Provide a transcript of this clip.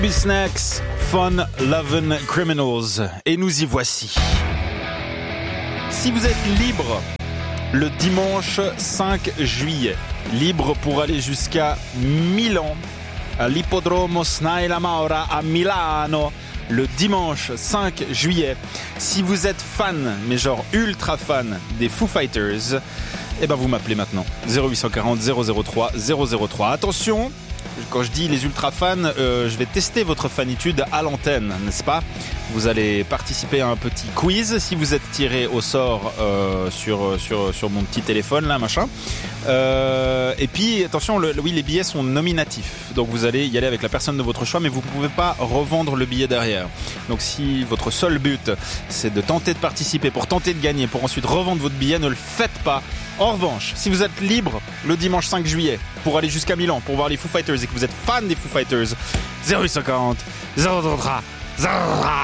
Snacks, Fun Lovin' Criminals. Et nous y voici. Si vous êtes libre le dimanche 5 juillet, libre pour aller jusqu'à Milan, à l'Ippodromo Snai Maura à Milano, le dimanche 5 juillet. Si vous êtes fan, mais genre ultra fan des Foo Fighters, eh ben vous m'appelez maintenant. 0840 003 003. Attention, quand je dis les ultra fans, je vais tester votre fanitude à l'antenne, n'est-ce pas ? Vous allez participer à un petit quiz si vous êtes tiré au sort sur mon petit téléphone là, machin. Et puis attention, oui, les billets sont nominatifs, donc vous allez y aller avec la personne de votre choix, mais vous ne pouvez pas revendre le billet derrière. Donc si votre seul but c'est de tenter de participer pour tenter de gagner, pour ensuite revendre votre billet, ne le faites pas. En revanche, si vous êtes libre le dimanche 5 juillet pour aller jusqu'à Milan pour voir les Foo Fighters et que vous êtes fan des Foo Fighters, 0840 003 003